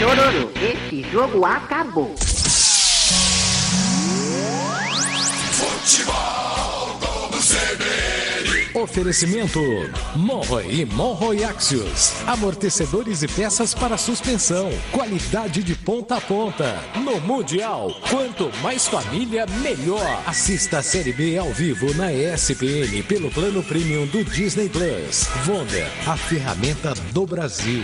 chororô, esse jogo acabou. Futebol do CBN. Oferecimento Monroe e Monroe Axios. Amortecedores e peças para suspensão. Qualidade de ponta a ponta. No Mundial, quanto mais família, melhor. Assista a Série B ao vivo na ESPN pelo plano premium do Disney Plus. Wonder, a ferramenta do Brasil.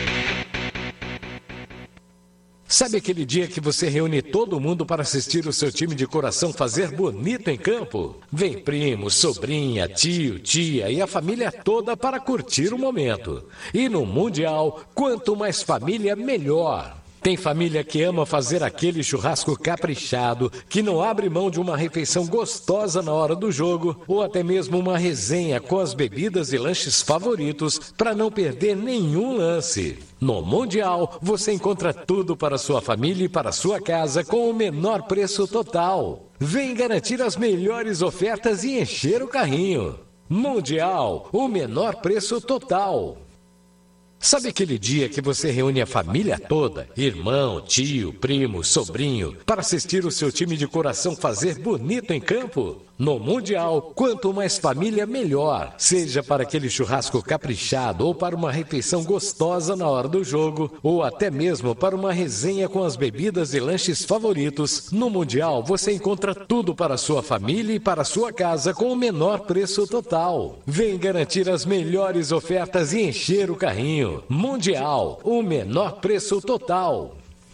Sabe aquele dia que você reúne todo mundo para assistir o seu time de coração fazer bonito em campo? Vem primo, sobrinha, tio, tia e a família toda para curtir o momento. E no Mundial, quanto mais família, melhor. Tem família que ama fazer aquele churrasco caprichado, que não abre mão de uma refeição gostosa na hora do jogo, ou até mesmo uma resenha com as bebidas e lanches favoritos para não perder nenhum lance. No Mundial, você encontra tudo para sua família e para sua casa com o menor preço total. Vem garantir as melhores ofertas e encher o carrinho. Mundial, o menor preço total. Sabe aquele dia que você reúne a família toda, irmão, tio, primo, sobrinho, para assistir o seu time de coração fazer bonito em campo? No Mundial, quanto mais família, melhor. Seja para aquele churrasco caprichado ou para uma refeição gostosa na hora do jogo, ou até mesmo para uma resenha com as bebidas e lanches favoritos. No Mundial, você encontra tudo para sua família e para sua casa com o menor preço total. Vem garantir as melhores ofertas e encher o carrinho. Mundial, o menor preço total.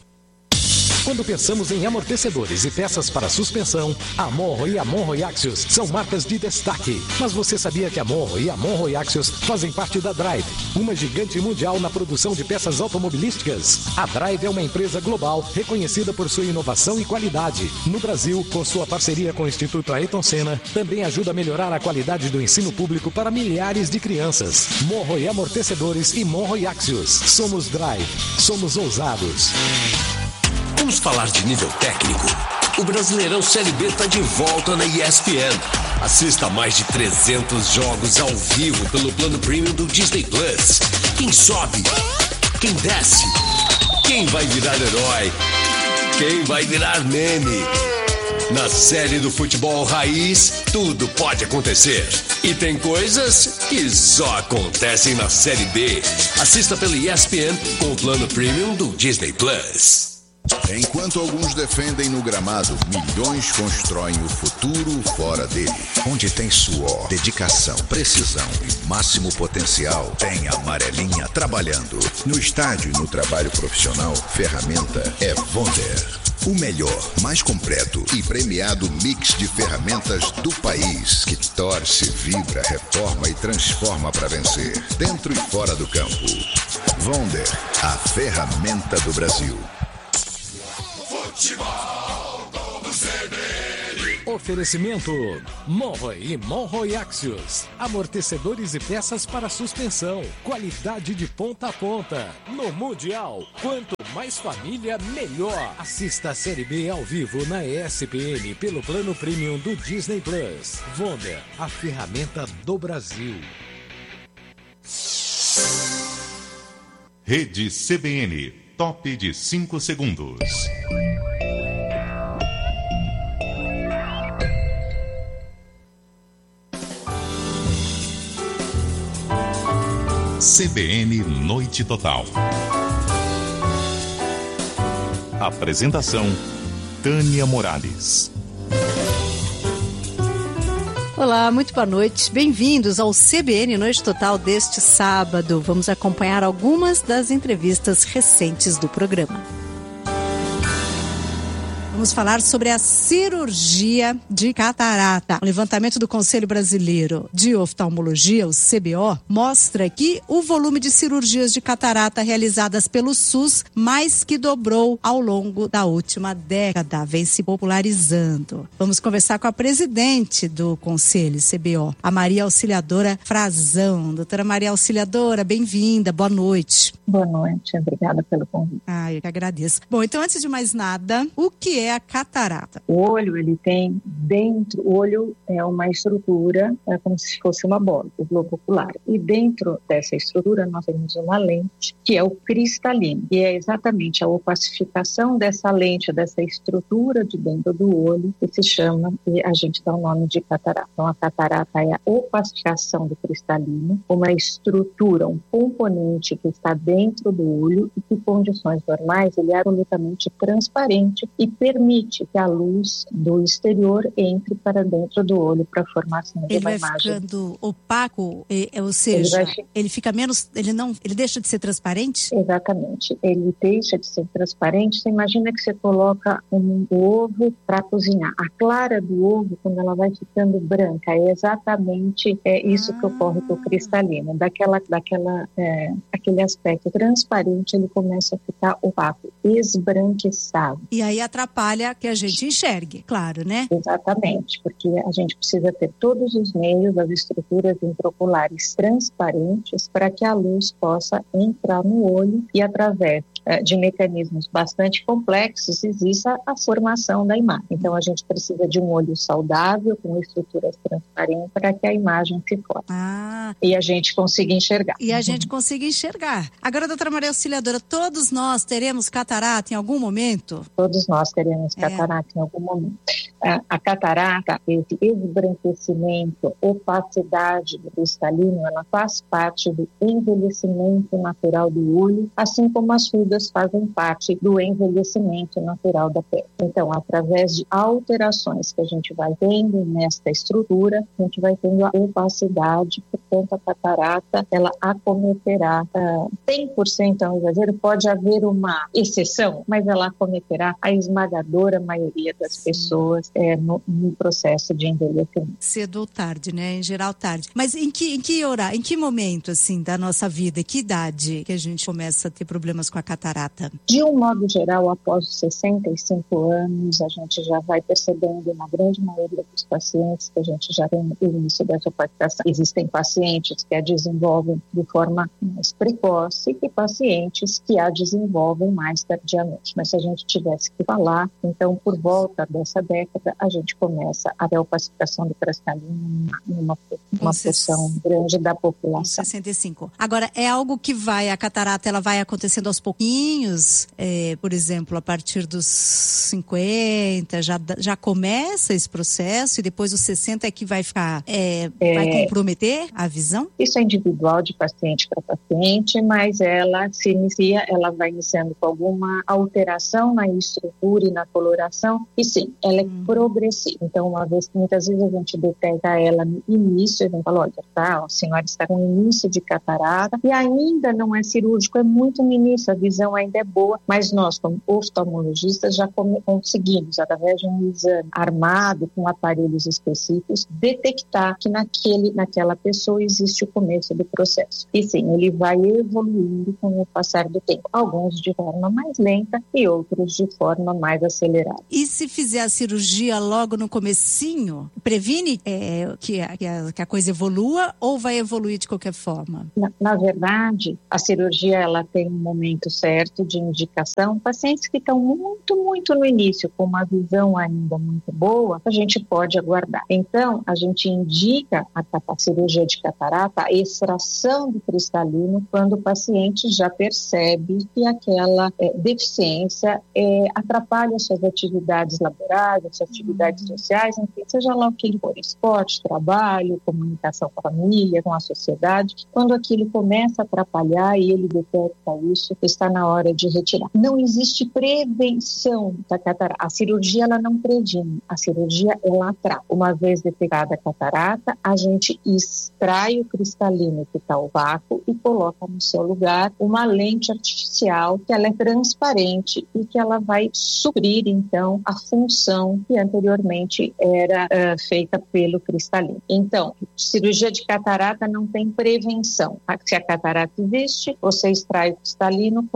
Quando pensamos em amortecedores e peças para suspensão, a Monroe e a Monroe Axios são marcas de destaque. Mas você sabia que a Monroe e a Monroe Axios fazem parte da Drive, uma gigante mundial na produção de peças automobilísticas? A Drive é uma empresa global reconhecida por sua inovação e qualidade. No Brasil, com sua parceria com o Instituto Ayrton Senna, também ajuda a melhorar a qualidade do ensino público para milhares de crianças. Monroe Amortecedores e Monroe Axios. Somos Drive. Somos ousados. Vamos falar de nível técnico. O Brasileirão Série B está de volta na ESPN. Assista a mais de 300 jogos ao vivo pelo plano premium do Disney Plus. Quem sobe? Quem desce? Quem vai virar herói? Quem vai virar meme? Na série do futebol raiz, tudo pode acontecer. E tem coisas que só acontecem na Série B. Assista pela ESPN com o plano premium do Disney Plus. Enquanto alguns defendem no gramado, milhões constroem o futuro fora dele. Onde tem suor, dedicação, precisão e máximo potencial, tem a amarelinha trabalhando. No estádio e no trabalho profissional, ferramenta é Wonder. O melhor, mais completo e premiado mix de ferramentas do país, que torce, vibra, reforma e transforma para vencer, dentro e fora do campo. Wonder, a ferramenta do Brasil. Futebol do CBN. Oferecimento Monroe e Monroe Axios. Amortecedores e peças para suspensão. Qualidade de ponta a ponta. No Mundial, quanto mais família, melhor. Assista a Série B ao vivo na ESPN pelo plano premium do Disney Plus. Wonder, a ferramenta do Brasil. Rede CBN, top de 5 segundos. CBN Noite Total. Apresentação: Tânia Morales. Olá, muito boa noite. Bem-vindos ao CBN Noite Total deste sábado. Vamos acompanhar algumas das entrevistas recentes do programa. Vamos falar sobre a cirurgia de catarata. O levantamento do Conselho Brasileiro de Oftalmologia, o CBO, mostra que o volume de cirurgias de catarata realizadas pelo SUS mais que dobrou ao longo da última década, vem se popularizando. Vamos conversar com a presidente do Conselho CBO, a Maria Auxiliadora Frazão. Doutora Maria Auxiliadora, bem-vinda, boa noite. Boa noite, obrigada pelo convite. Eu que agradeço. Bom, então antes de mais nada, o que é a catarata? O olho, ele tem dentro, o olho é uma estrutura, como se fosse uma bola, o globo ocular. E dentro dessa estrutura nós temos uma lente, que é o cristalino. E é exatamente a opacificação dessa lente, dessa estrutura de dentro do olho, que se chama, e a gente dá o nome de catarata. Então a catarata é a opacificação do cristalino, uma estrutura, um componente que está dentro do olho e que, em condições normais, ele é absolutamente transparente e permite que a luz do exterior entre para dentro do olho para a formação de uma imagem. Ele vai ficando opaco, ou seja, ele fica menos, ele deixa de ser transparente? Exatamente, ele deixa de ser transparente. Você imagina que você coloca um ovo para cozinhar. A clara do ovo, quando ela vai ficando branca, é exatamente isso que ocorre com o cristalino. Aquele aspecto transparente, ele começa a ficar opaco, esbranquiçado. E aí atrapalha que a gente enxergue, claro, né? Exatamente, porque a gente precisa ter todos os meios, as estruturas intraoculares transparentes para que a luz possa entrar no olho e, através de mecanismos bastante complexos, exista a formação da imagem. Então a gente precisa de um olho saudável, com estruturas transparentes, para que a imagem se forme. E a gente consiga enxergar. Agora, doutora Maria Auxiliadora, todos nós teremos catarata em algum momento? Todos nós teremos catarata em algum momento. A catarata, esse esbranquecimento, opacidade do cristalino, ela faz parte do envelhecimento natural do olho, assim como as rugas fazem parte do envelhecimento natural da pele. Então, através de alterações que a gente vai tendo nesta estrutura, a gente vai tendo a opacidade, portanto, a catarata, ela acometerá 100%, é um exagero, pode haver uma exceção, mas ela acometerá a esmagadora maioria das pessoas no processo de envelhecimento. Cedo ou tarde, né? Em geral, tarde. Mas em que momento, assim, da nossa vida, que idade que a gente começa a ter problemas com a catarata? De um modo geral, após os 65 anos, a gente já vai percebendo, na grande maioria dos pacientes, que a gente já tem o início dessa opacificação. Existem pacientes que a desenvolvem de forma mais precoce e pacientes que a desenvolvem mais tardiamente. Mas se a gente tivesse que falar, então, por volta dessa década, a gente começa a ver a opacificação do cristalino numa porção grande da população. 65. Agora, é algo que a catarata, ela vai acontecendo aos pouquinhos, por exemplo, a partir dos 50, já começa esse processo e depois os 60 é que vai ficar, vai comprometer a visão? Isso é individual de paciente para paciente, mas ela vai iniciando com alguma alteração na estrutura e na coloração, e sim, ela é progressiva. Então, muitas vezes a gente detecta ela no início, a gente fala, olha, a senhora está com início de catarata e ainda não é cirúrgico, é muito no início, a visão ainda é boa, mas nós, como oftalmologistas, já conseguimos, através de um exame armado com aparelhos específicos, detectar que naquela pessoa existe o começo do processo. E sim, ele vai evoluindo com o passar do tempo. Alguns de forma mais lenta e outros de forma mais acelerada. E se fizer a cirurgia logo no comecinho, previne que a coisa evolua ou vai evoluir de qualquer forma? Na verdade, a cirurgia ela tem um momento certo de indicação. Pacientes que estão muito, muito no início, com uma visão ainda muito boa, a gente pode aguardar. Então, a gente indica a cirurgia de catarata, a extração do cristalino, quando o paciente já percebe que aquela deficiência atrapalha suas atividades laborais, suas atividades sociais, enfim, seja lá o que ele for, esporte, trabalho, comunicação com a família, com a sociedade. Quando aquilo começa a atrapalhar e ele detecta isso, está na hora de retirar. Não existe prevenção da catarata. A cirurgia, ela não previne. A cirurgia, ela atrapa. Uma vez detectada a catarata, a gente extrai o cristalino que está opaco e coloca no seu lugar uma lente artificial que ela é transparente e que ela vai suprir, então, a função que anteriormente era feita pelo cristalino. Então, cirurgia de catarata não tem prevenção. Se a catarata existe, você extrai o cristalino, coloca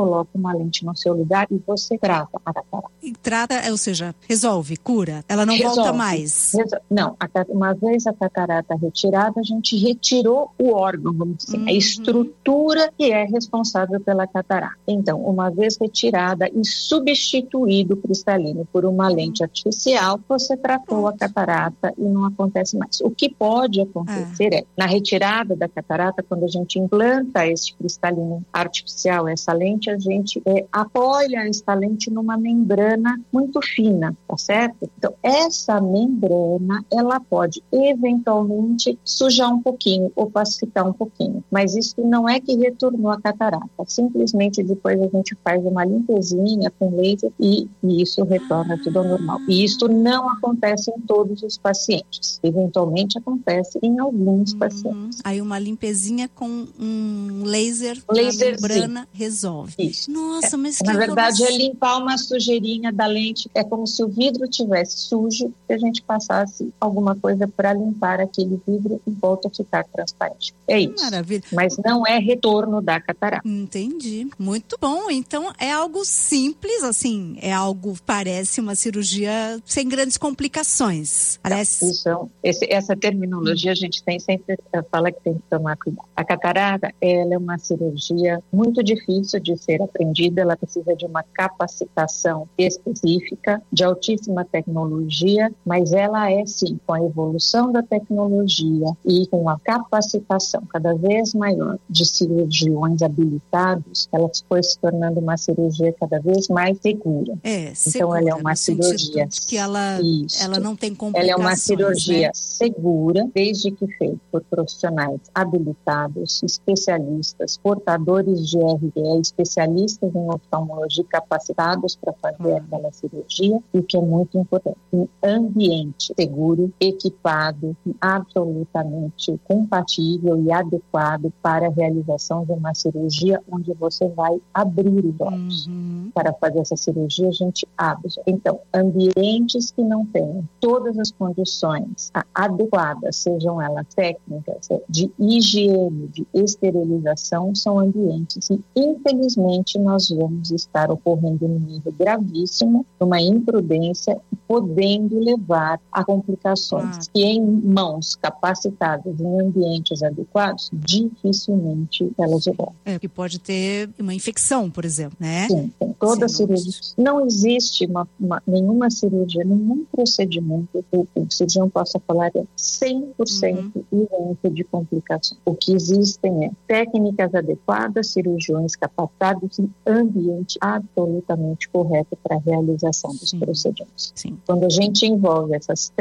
coloca uma lente no seu lugar e você trata a catarata. E trata, ou seja, resolve, cura. Ela não volta mais. Não, uma vez a catarata retirada, a gente retirou o órgão, vamos dizer, a estrutura que é responsável pela catarata. Então, uma vez retirada e substituído o cristalino por uma lente artificial, você tratou a catarata e não acontece mais. O que pode acontecer é, na retirada da catarata, quando a gente implanta esse cristalino artificial, essa lente, a gente apoia essa lente numa membrana muito fina, tá certo? Então, essa membrana, ela pode eventualmente sujar um pouquinho, opacitar um pouquinho, mas isso não é que retornou a catarata, simplesmente depois a gente faz uma limpezinha com laser e isso retorna tudo ao normal. E isso não acontece em todos os pacientes, eventualmente acontece em alguns pacientes. Aí uma limpezinha com um laser na membrana resolve. Isso. Nossa, mas que na verdade é limpar uma sujeirinha da lente, é como se o vidro tivesse sujo e a gente passasse alguma coisa para limpar aquele vidro e volta a ficar transparente. É isso. Maravilha. Mas não é retorno da catarata. Entendi. Muito bom. Então é algo simples, assim, é algo, parece uma cirurgia sem grandes complicações. Parece... Essa terminologia a gente sempre fala que tem que tomar cuidado. A catarata, ela é uma cirurgia muito difícil de ser aprendida, ela precisa de uma capacitação específica, de altíssima tecnologia, mas ela é sim, com a evolução da tecnologia e com a capacitação cada vez maior de cirurgiões habilitados, ela foi se tornando uma cirurgia cada vez mais segura. Então segura, ela é uma cirurgia que ela não tem complicações. Ela é uma cirurgia, né? Segura, desde que feita por profissionais habilitados, especialistas, portadores de RDE, especialistas em oftalmologia capacitados para fazer aquela cirurgia, e o que é muito importante, um ambiente seguro, equipado, absolutamente compatível e adequado para a realização de uma cirurgia onde você vai abrir os olhos. Para fazer essa cirurgia, a gente abre. Então, ambientes que não tenham todas as condições adequadas, sejam elas técnicas, de higiene, de esterilização, são ambientes que, infelizmente, nós vamos estar ocorrendo num nível gravíssimo, uma imprudência, podendo levar a complicações que, em mãos capacitadas, em ambientes adequados, dificilmente elas ocorrem. Que pode ter uma infecção, por exemplo, né? Sim, tem toda cirurgia. Não existe nenhuma cirurgia, nenhum procedimento que o cirurgião possa falar é 100% isento de complicações. O que existem é técnicas adequadas, cirurgiões capacitados e ambiente absolutamente correto para a realização dos procedimentos. Quando a gente envolve esses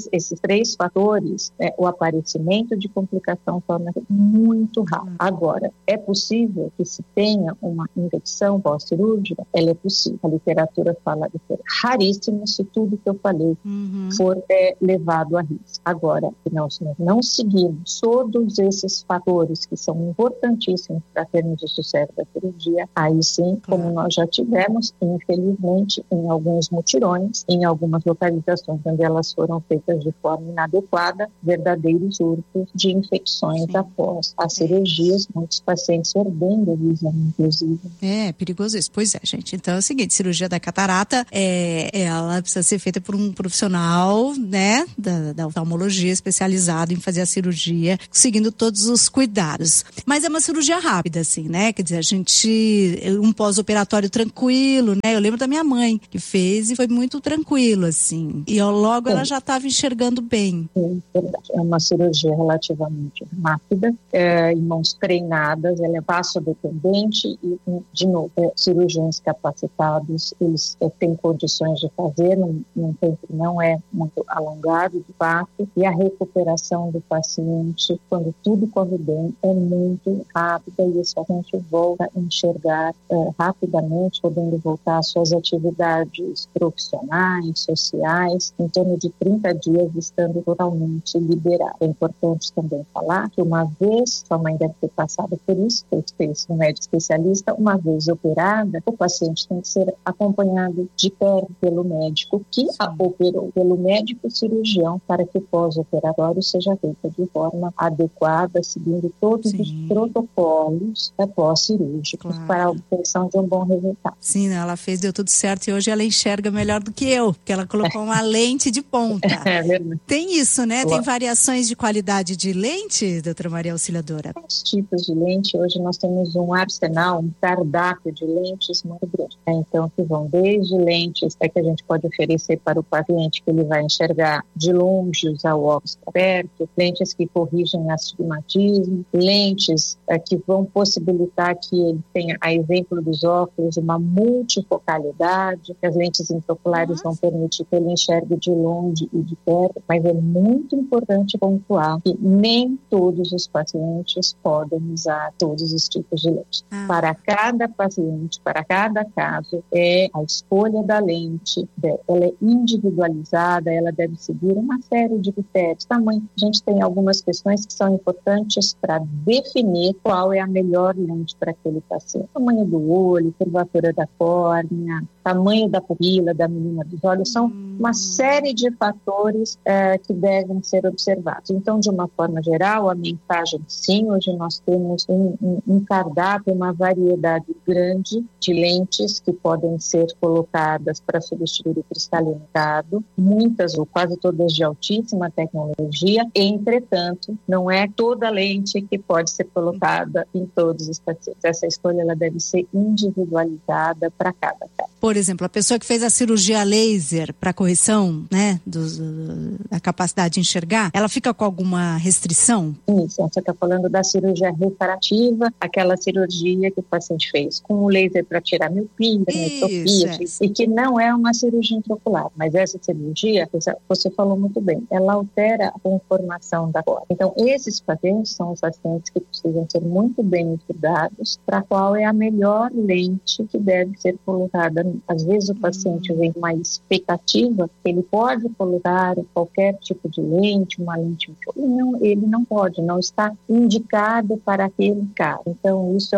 três fatores, o aparecimento de complicação torna muito rápido. Agora, é possível que se tenha uma infecção pós-cirúrgica? Ela é possível. A literatura fala de ser raríssimo se tudo que eu falei for levado a risco. Agora, se nós não seguirmos todos esses fatores que são importantíssimos para termos o sucesso da cirurgia, aí sim, como nós já tivemos, infelizmente, em alguns mutirões, em algumas localizações onde elas foram feitas de forma inadequada, verdadeiros surtos de infecções após as cirurgias, muitos pacientes perdendo a visão, inclusive. É perigoso isso. Pois é, gente. Então é o seguinte, cirurgia da catarata, ela precisa ser feita por um profissional, né, da oftalmologia especializado em fazer a cirurgia, seguindo todos os cuidados. Mas é uma cirurgia rápida, assim, né? Quer dizer, um pós-operatório tranquilo, né? Eu lembro da minha mãe que fez e foi muito tranquilo, assim. E logo ela já estava enxergando bem. Sim, verdade. É uma cirurgia relativamente rápida, em mãos treinadas, ela é vassodependente e, de novo, cirurgiões capacitados, eles têm condições de fazer, num tempo que não é muito alongado, de fato, e a recuperação do paciente, quando tudo corre bem, é muito rápida e esse paciente volta a enxergar rapidamente, podendo voltar às suas atividades profissionais, sociais, em torno de 30 dias estando totalmente liberado. É importante também falar que uma vez, sua mãe deve ter passado por isso, fez um médico especialista, uma vez operada, o paciente tem que ser acompanhado de perto pelo médico que a operou, pelo médico cirurgião, para que o pós-operatório seja feito de forma adequada, seguindo todos os protocolos pós-cirúrgicos para a obtenção de um bom resultado. Sim, ela fez, deu tudo certo e hoje ela enxerga melhor do que eu, porque ela colocou uma lente de ponta. É verdade. Tem isso, né? Tem variações de qualidade de lente, doutora Maria Auxiliadora? Os tipos de lente, hoje nós temos um arsenal, um cardápio de lentes muito grande. Então, que vão desde lentes que a gente pode oferecer para o paciente que ele vai enxergar de longe, usar o óculos perto, lentes que corrigem astigmatismo, lentes que vão possibilitar que ele tenha, a exemplo dos óculos, uma multifocalidade. As lentes intraoculares vão permitir que ele enxergue de longe e de perto, mas é muito importante pontuar que nem todos os pacientes podem usar todos os tipos de lente. Para cada paciente, para cada caso, a escolha da lente, ela é individualizada, ela deve seguir uma série de critérios. Tamanho, a gente tem algumas questões que são importantes para definir qual é a melhor lente para aquele paciente. Tamanho do olho, curvatura da córnea, tamanho da pupila, da menina dos olhos, são uma série de fatores que devem ser observados. Então, de uma forma geral, a mensagem, sim, hoje nós temos um cardápio, uma variedade grande de lentes que podem ser colocadas para substituir o cristalino dado, muitas ou quase todas de altíssima tecnologia. Entretanto, não é toda lente que pode ser colocada em todos os pacientes. Essa escolha ela deve ser individualizada para cada caso. Por exemplo, a pessoa que fez a cirurgia laser para correção, né, da capacidade de enxergar, ela fica com alguma restrição? Isso, você está falando da cirurgia reparativa, aquela cirurgia que o paciente fez com o laser para tirar miopia, metropia, e que não é uma cirurgia intraocular, mas essa cirurgia, você falou muito bem, ela altera a conformação da córnea. Então, esses pacientes são os pacientes que precisam ser muito bem estudados para qual é a melhor lente que deve ser colocada. Às vezes o paciente vem com uma expectativa que ele pode colocar qualquer tipo de lente, uma lente, ele não pode, não está indicado para aquele caso. Então isso é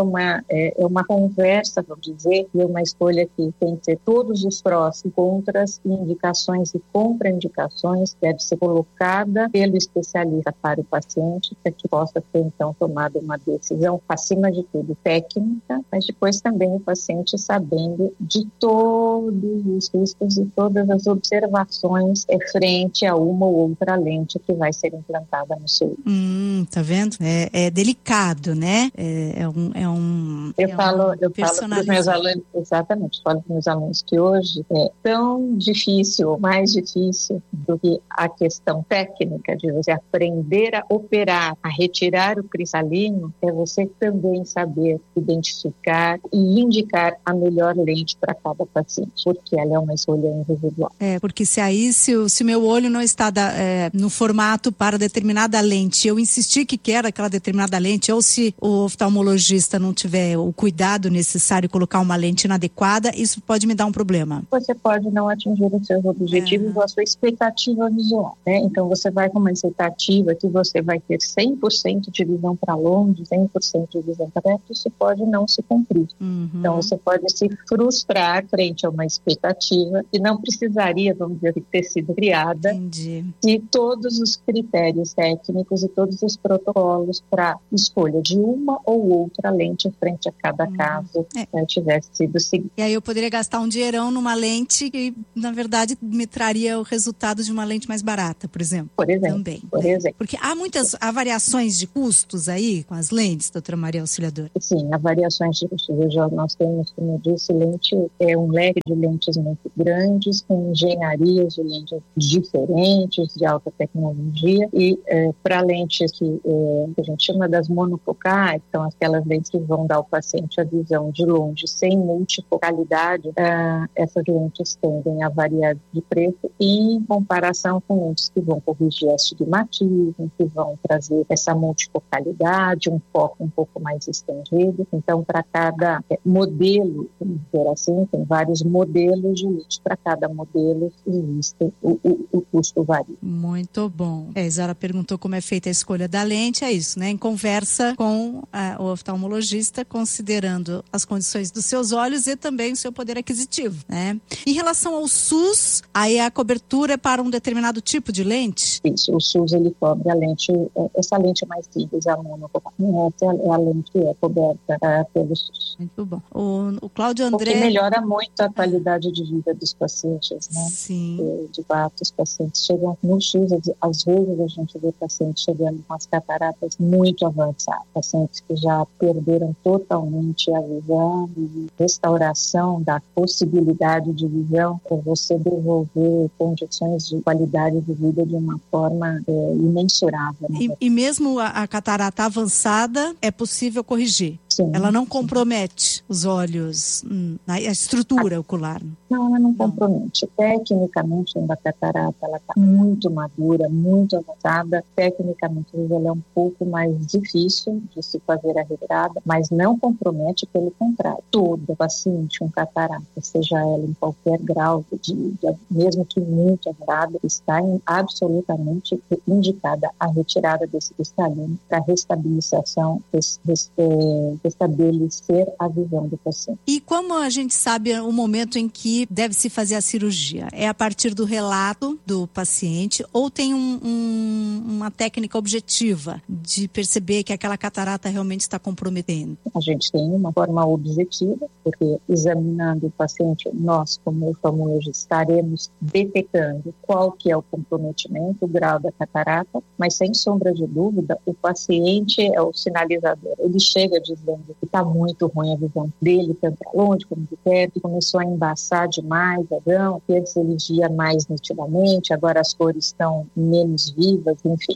uma conversa, vamos dizer, e é uma escolha que tem que ter todos os prós e contras, indicações e contraindicações, deve ser colocada pelo especialista para o paciente, para que possa ter então tomado uma decisão, acima de tudo técnica, mas depois também o paciente sabendo de todos os riscos e todas as observações frente a uma ou outra lente que vai ser implantada no seu olho. Tá vendo? É delicado, né? Eu falo para os meus alunos, exatamente, falo para os meus alunos que hoje é tão difícil, mais difícil do que a questão técnica de você aprender a operar, a retirar o cristalino, é você também saber identificar e indicar a melhor lente para cada paciente, porque ela é uma escolha individual. Porque se o meu olho não está no formato para determinada lente, eu insistir que quero aquela determinada lente, ou se o oftalmologista não tiver o cuidado necessário colocar uma lente inadequada, isso pode me dar um problema. Você pode não atingir os seus objetivos ou a sua expectativa visual, né? Então você vai com uma expectativa que você vai ter 100% de visão para longe, 100% de visão para perto, isso pode não se cumprir. Então você pode se frustrar frente a uma expectativa que não precisaria, vamos dizer, ter sido criada. Entendi. E todos os critérios técnicos e todos os protocolos para escolha de uma ou outra lente frente a cada caso tivesse sido seguido. E aí eu poderia gastar um dinheirão numa lente que, na verdade, me traria o resultado de uma lente mais barata, por exemplo. Por exemplo. Também. Por exemplo. Porque há variações de custos aí com as lentes, doutora Maria Auxiliadora? Sim, há variações de custos. Hoje nós temos, como eu disse, lente é um leque de lentes muito grandes, com engenharias de lentes diferentes, de alta tecnologia, e para lentes que a gente chama das monofocais, são aquelas lentes que vão dar ao paciente a visão de longe sem multifocalidade, essas lentes tendem a variar de preço em comparação com lentes que vão corrigir astigmatismo, que vão trazer essa multifocalidade, um foco um pouco mais estendido. Então, para cada modelo, vamos dizer assim, tem vários modelos de lente para cada modelos existem, o custo varia. Muito bom. A Isara perguntou como é feita a escolha da lente, é isso, né? Em conversa com o oftalmologista, considerando as condições dos seus olhos e também o seu poder aquisitivo, né? Em relação ao SUS, aí a cobertura é para um determinado tipo de lente? Isso, o SUS ele cobre a lente, essa lente mais simples, a monofocal. Essa é a lente que é coberta pelo SUS. Muito bom. O Cláudio André... O que melhora muito a qualidade de vida dos pacientes, né? Sim. De fato, os pacientes chegam no SUS, às vezes a gente vê pacientes chegando com as cataratas muito avançadas, pacientes que já perderam totalmente a visão, e restauração da possibilidade de visão, para você devolver condições de qualidade de vida de uma forma imensurável. Né? E mesmo a catarata avançada é possível corrigir? Sim, ela não compromete os olhos, a estrutura ocular? Não, ela não compromete. Tecnicamente, a catarata ela está muito madura, muito avançada. Tecnicamente, ela é um pouco mais difícil de se fazer a retirada, mas não compromete, pelo contrário. Todo paciente com catarata, seja ela em qualquer grau, mesmo que muito avançada, está absolutamente indicada a retirada desse cristalino para restabelecer a visão do paciente. E como a gente sabe o momento em que deve-se fazer a cirurgia? É a partir do relato do paciente ou tem uma técnica objetiva de perceber que aquela catarata realmente está comprometendo? A gente tem uma forma objetiva, porque examinando o paciente, nós, como oftalmologistas, estaremos detectando qual que é o comprometimento, o grau da catarata, mas sem sombra de dúvida, o paciente é o sinalizador. Ele chega dizendo que está muito ruim a visão dele, tanto para longe como de perto, começou a embaçar demais a visão, antes ele via mais nitidamente, agora as cores estão menos vivas, enfim.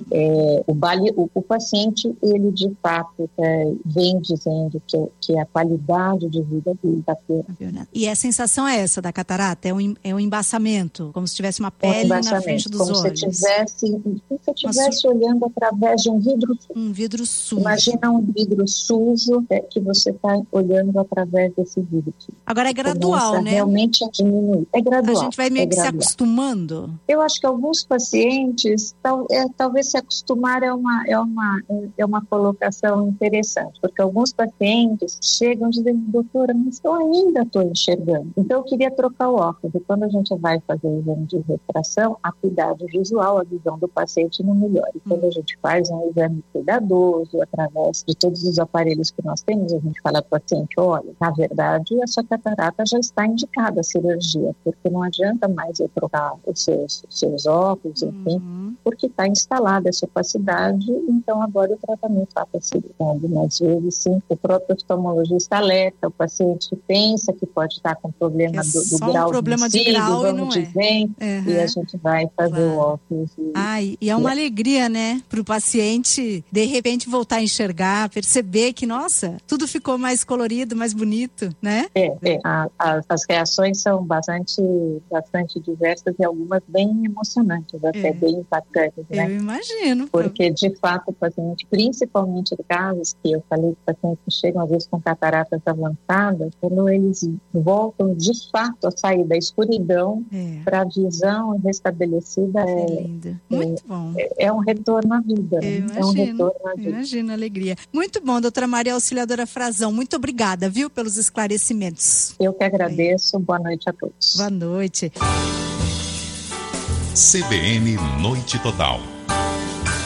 O paciente, ele de fato vem dizendo que a qualidade de vida dele está piorando. E a sensação é essa da catarata? É um embaçamento, como se tivesse uma pele na frente dos olhos? Como se estivesse olhando através de um vidro sujo. Um vidro sujo. Imagina um vidro sujo que você está olhando através desse vidro. Agora é gradual, né? Realmente diminuir. É gradual. A gente vai meio que se acostumando. Eu acho que alguns pacientes, talvez se acostumar é uma colocação interessante, porque alguns pacientes chegam dizendo, doutora, mas eu ainda estou enxergando. Então eu queria trocar o óculos. E quando a gente vai fazer o exame de refração, a cuidado visual, a visão do paciente não melhora. E quando a gente faz um exame cuidadoso, através de todos os aparelhos que nós temos, a gente fala para o paciente, olha, na verdade, a sua catarata já está indicada a cirurgia, porque não adianta mais eu trocar os seus óculos, enfim, porque está instalada essa opacidade, então agora o tratamento está facilitando. Algumas vezes, sim, o próprio oftalmologista alerta, o paciente pensa que pode estar com problema do grau de grau vamos dizer, e a gente vai fazer o óculos. E é uma alegria, né, para o paciente, de repente, voltar a enxergar, perceber que, nossa, tudo ficou mais colorido, mais bonito, né? As reações são bastante diversas e algumas bem emocionantes, até bem impactantes, né? Eu imagino. Porque, de fato, o paciente, principalmente em casos que eu falei que pacientes que chegam, às vezes, com cataratas avançadas, quando eles voltam, de fato, a sair da escuridão para a visão restabelecida, lindo. Muito bom. É um retorno à vida. Imagino, é um retorno à vida. Imagina a alegria. Muito bom, doutora Maria Auxiliadora Frazão. Muito obrigada, viu, pelos esclarecimentos. Eu que agradeço. Boa noite a todos. Boa noite. CBN Noite Total.